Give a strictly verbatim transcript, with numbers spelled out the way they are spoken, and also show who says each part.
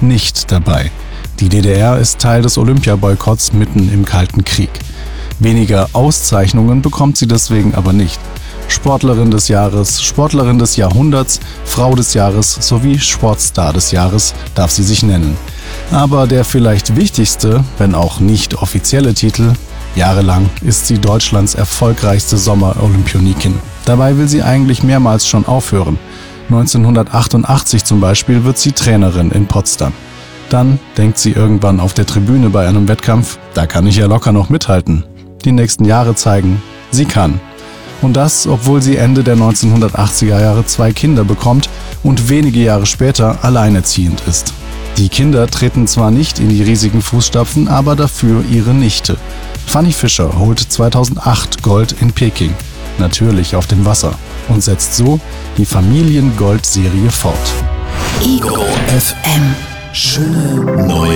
Speaker 1: nicht dabei. Die D D R ist Teil des Olympiaboykotts mitten im Kalten Krieg. Weniger Auszeichnungen bekommt sie deswegen aber nicht. Sportlerin des Jahres, Sportlerin des Jahrhunderts, Frau des Jahres sowie Sportstar des Jahres darf sie sich nennen. Aber der vielleicht wichtigste, wenn auch nicht offizielle Titel: jahrelang ist sie Deutschlands erfolgreichste Sommer-Olympionikin. Dabei will sie eigentlich mehrmals schon aufhören. neunzehnhundertachtundachtzig zum Beispiel wird sie Trainerin in Potsdam. Dann denkt sie irgendwann auf der Tribüne bei einem Wettkampf: da kann ich ja locker noch mithalten. Die nächsten Jahre zeigen, sie kann. Und das, obwohl sie Ende der neunzehnhundertachtziger Jahre zwei Kinder bekommt und wenige Jahre später alleinerziehend ist. Die Kinder treten zwar nicht in die riesigen Fußstapfen, aber dafür ihre Nichte. Fanny Fischer holt zweitausendacht Gold in Peking, natürlich auf dem Wasser, und setzt so die Familiengold-Serie fort.
Speaker 2: Ego F M. Schöne neue